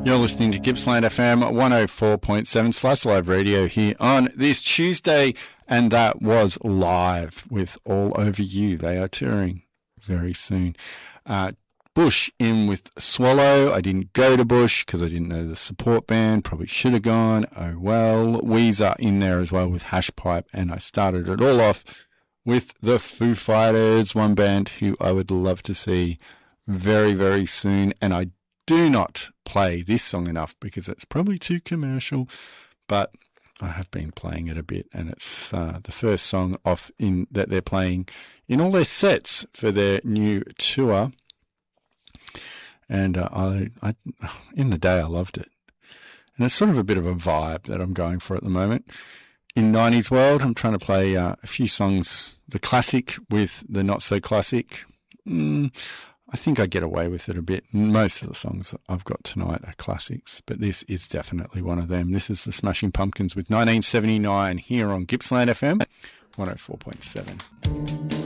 You're listening to Gippsland FM 104.7 Slice Live Radio here on this Tuesday, and that was live with All Over You. They are touring very soon. Bush in with Swallow. I didn't go to Bush because I didn't know the support band. Probably should have gone. Oh well. Weezer in there as well with Hashpipe, and I started it all off with the Foo Fighters, one band who I would love to see very, very soon, and I do not play this song enough because it's probably too commercial, but I have been playing it a bit, and it's the first song off in that they're playing in all their sets for their new tour. And I in the day I loved it, and it's sort of a bit of a vibe that I'm going for at the moment. In 90s world, I'm trying to play a few songs, the classic with the not so classic. I think I get away with it a bit. Most of the songs that I've got tonight are classics, but this is definitely one of them. This is the Smashing Pumpkins with 1979 here on Gippsland FM 104.7.